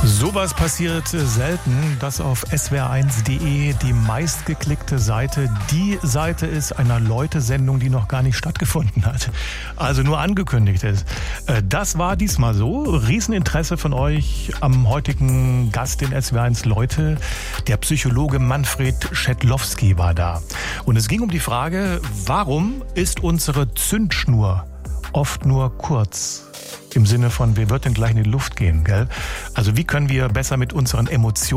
Sowas passiert selten, dass auf swr1.de die meistgeklickte Seite die Seite ist einer Leute-Sendung, die noch gar nicht stattgefunden hat. Also nur angekündigt ist. Das war diesmal so. Rieseninteresse von euch am heutigen Gast in SWR1 Leute. Der Psychologe Manfred Schädlowski war da. Und es ging um die Frage, warum ist unsere Zündschnur oft nur kurz? Im Sinne von, wer wird denn gleich in die Luft gehen, gell? Also wie können wir besser mit unseren Emotionen